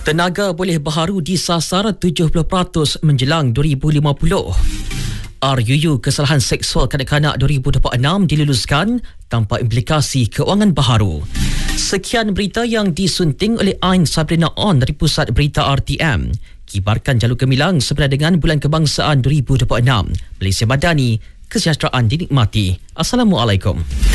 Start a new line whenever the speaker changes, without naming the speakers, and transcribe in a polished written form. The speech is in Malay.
Tenaga boleh baharu disasar 70% menjelang 2050. RUU Kesalahan Seksual Kanak-kanak 2026 diluluskan tanpa implikasi kewangan baharu. Sekian berita yang disunting oleh Ain Sabrina On dari Pusat Berita RTM. Kibarkan jalur gemilang sebenarnya dengan Bulan Kebangsaan 2026. Malaysia Madani, kesejahteraan dinikmati. Assalamualaikum.